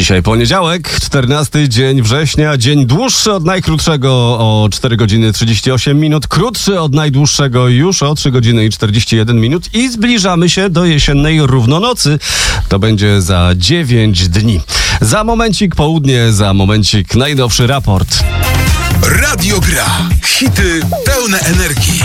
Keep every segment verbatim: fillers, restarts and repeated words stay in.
Dzisiaj poniedziałek, czternasty dzień września, dzień dłuższy od najkrótszego o cztery godziny trzydzieści osiem minut, krótszy od najdłuższego już o trzy godziny i czterdzieści jeden minut i zbliżamy się do jesiennej równonocy. To będzie za dziewięć dni. Za momencik południe, za momencik najnowszy raport. Radio Gra. Hity pełne energii.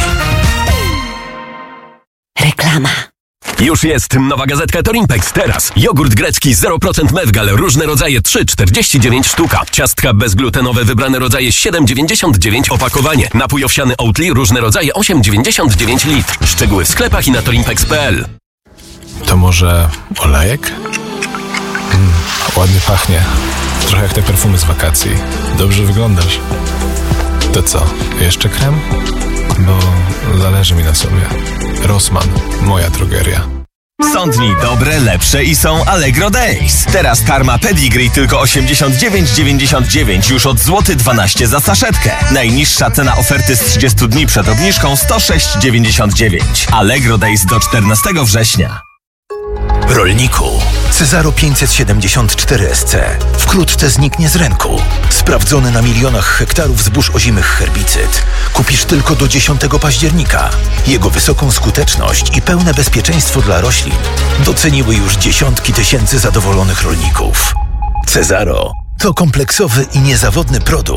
Reklama. Już jest nowa gazetka Torimpex. Teraz jogurt grecki zero procent Mezgal, różne rodzaje trzy czterdzieści dziewięć sztuka. Ciastka bezglutenowe, wybrane rodzaje siedem dziewięćdziesiąt dziewięć opakowanie. Napój owsiany Oatly, różne rodzaje osiem dziewięćdziesiąt dziewięć litr. Szczegóły w sklepach i na torimpex kropka p l. To może olejek? Mm, ładnie pachnie. Trochę jak te perfumy z wakacji. Dobrze wyglądasz. To co, jeszcze krem? Bo zależy mi na sobie. Rossmann, moja drogeria. Są dni dobre, lepsze i są Allegro Days. Teraz karma Pedigree tylko osiemdziesiąt dziewięć dziewięćdziesiąt dziewięć już od złoty dwanaście za saszetkę. Najniższa cena oferty z trzydziestu dni przed obniżką sto sześć dziewięćdziesiąt dziewięć. Allegro Days do czternastego września. Rolniku, Cezaro pięćset siedemdziesiąt cztery S C wkrótce zniknie z rynku. Sprawdzony na milionach hektarów zbóż ozimych herbicyd. Kupisz tylko do dziesiątego października. Jego wysoką skuteczność i pełne bezpieczeństwo dla roślin doceniły już dziesiątki tysięcy zadowolonych rolników. Cezaro to kompleksowy i niezawodny produkt